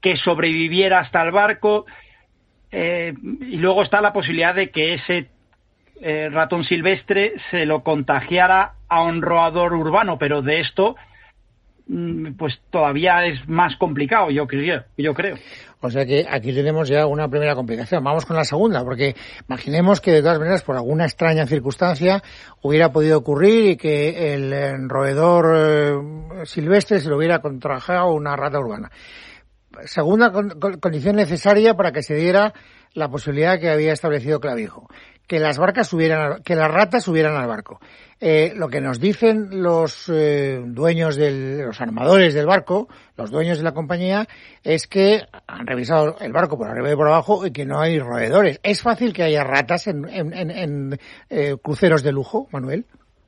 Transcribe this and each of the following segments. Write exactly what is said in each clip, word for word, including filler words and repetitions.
que sobreviviera hasta el barco, eh, y luego está la posibilidad de que ese eh, ratón silvestre se lo contagiara a un roedor urbano, pero de esto pues todavía es más complicado, yo creo, yo creo. O sea que aquí tenemos ya una primera complicación. Vamos con la segunda, porque imaginemos que de todas maneras, por alguna extraña circunstancia, hubiera podido ocurrir y que el roedor eh, silvestre se lo hubiera contagiado una rata urbana. Segunda con, con, condición necesaria para que se diera la posibilidad que había establecido Clavijo, que las barcas subieran, que las ratas subieran al barco. Eh, lo que nos dicen los eh, dueños del, los armadores del barco, los dueños de la compañía, es que han revisado el barco por arriba y por abajo y que no hay roedores. ¿Es fácil que haya ratas en, en, en, en eh, cruceros de lujo, Manuel?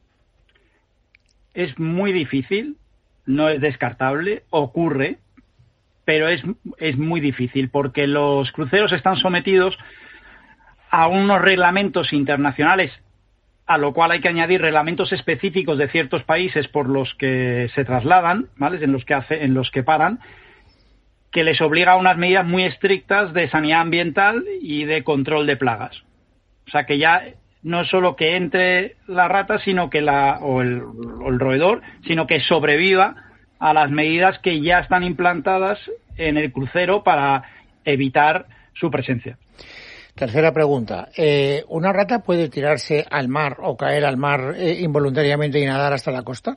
Es muy difícil, no es descartable, ocurre, pero es, es muy difícil porque los cruceros están sometidos a unos reglamentos internacionales, a lo cual hay que añadir reglamentos específicos de ciertos países por los que se trasladan, ¿vale? En los que hace, en los que paran, que les obliga a unas medidas muy estrictas de sanidad ambiental y de control de plagas. O sea que ya no es solo que entre la rata, sino que la o el, o el roedor, sino que sobreviva a las medidas que ya están implantadas en el crucero para evitar su presencia. Tercera pregunta. Eh, ¿Una rata puede tirarse al mar o caer al mar eh, involuntariamente y nadar hasta la costa?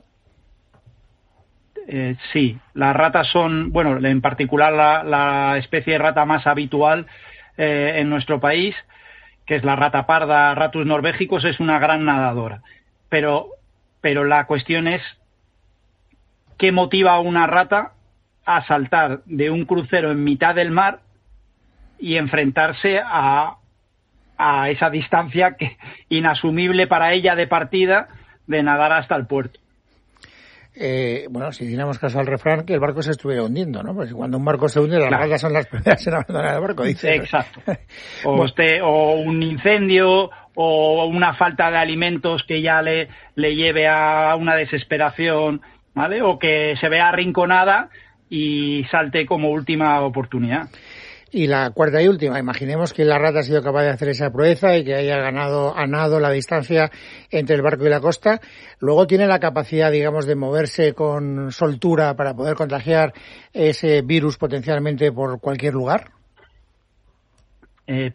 Eh, sí, las ratas son, bueno, en particular la, la especie de rata más habitual eh, en nuestro país, que es la rata parda Ratus norvegicus, es una gran nadadora. Pero, pero la cuestión es qué motiva a una rata a saltar de un crucero en mitad del mar y enfrentarse a, a esa distancia que inasumible para ella de partida de nadar hasta el puerto. Eh, bueno, si diéramos caso al refrán, que el barco se estuviera hundiendo, ¿no? Porque cuando un barco se hunde, las claro. ratas son las primeras en abandonar el barco, dice. Exacto. O, bueno. usted, o un incendio, o una falta de alimentos que ya le, le lleve a una desesperación, ¿vale? O que se vea arrinconada y salte como última oportunidad. Y la cuarta y última, imaginemos que la rata ha sido capaz de hacer esa proeza y que haya ganado a nado la distancia entre el barco y la costa. Luego tiene la capacidad, digamos, de moverse con soltura para poder contagiar ese virus potencialmente por cualquier lugar. Eh,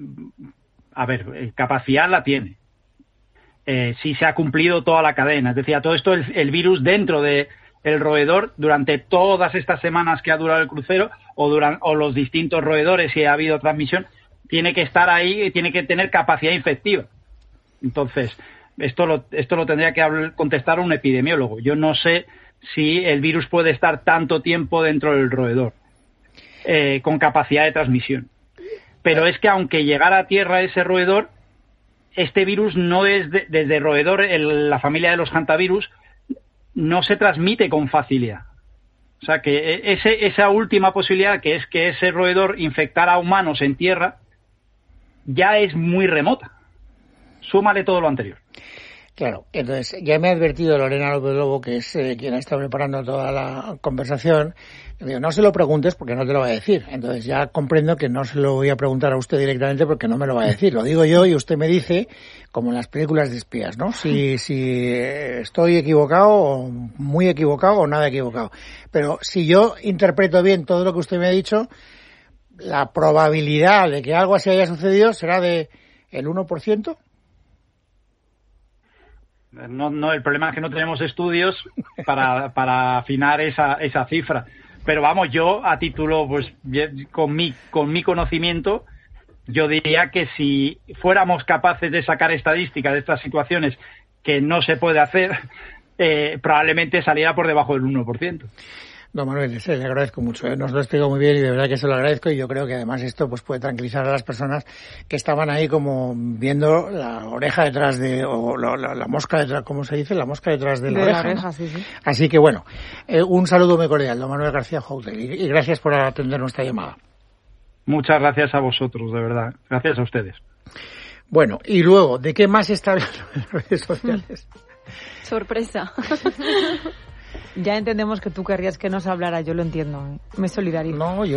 a ver, capacidad la tiene. Eh, sí se ha cumplido toda la cadena. Es decir, a todo esto el, el virus dentro de el roedor durante todas estas semanas que ha durado el crucero o, durante, o los distintos roedores si ha habido transmisión, tiene que estar ahí y tiene que tener capacidad infectiva. Entonces, esto lo, esto lo tendría que hablar, contestar un epidemiólogo. Yo no sé si el virus puede estar tanto tiempo dentro del roedor eh, con capacidad de transmisión. Pero es que aunque llegara a tierra ese roedor, este virus no es de, desde roedor, el, la familia de los hantavirus, no se transmite con facilidad. O sea que ese, esa última posibilidad, que es que ese roedor infectara a humanos en tierra, ya es muy remota. Súmale todo lo anterior. Claro, entonces ya me ha advertido Lorena López Lobo, que es eh, quien ha estado preparando toda la conversación. Le digo, no se lo preguntes porque no te lo va a decir. Entonces ya comprendo que no se lo voy a preguntar a usted directamente porque no me lo va a decir. Lo digo yo y usted me dice, como en las películas de espías, ¿no? Si, si estoy equivocado o muy equivocado o nada equivocado. Pero si yo interpreto bien todo lo que usted me ha dicho, la probabilidad de que algo así haya sucedido será de el uno por ciento. No, no, el problema es que no tenemos estudios para, para afinar esa, esa cifra. Pero vamos, yo a título, pues, con mi, con mi conocimiento, yo diría que si fuéramos capaces de sacar estadísticas de estas situaciones que no se puede hacer, eh, probablemente saliera por debajo del uno por ciento. Don Manuel, le agradezco mucho, ¿eh? Nos lo explico muy bien y de verdad que se lo agradezco y yo creo que además esto pues puede tranquilizar a las personas que estaban ahí como viendo la oreja detrás de, o la, la, la mosca detrás, ¿cómo se dice? La mosca detrás de la de oreja. La oreja ¿no? sí, sí. Así que bueno, eh, un saludo muy cordial, don Manuel García Joutel, y, y gracias por atender nuestra llamada. Muchas gracias a vosotros, de verdad. Gracias a ustedes. Bueno, y luego, ¿de qué más está hablando en las redes sociales? Sorpresa. Ya entendemos que tú querrías que nos hablara, yo lo entiendo, ¿eh? Me solidarizo. No, yo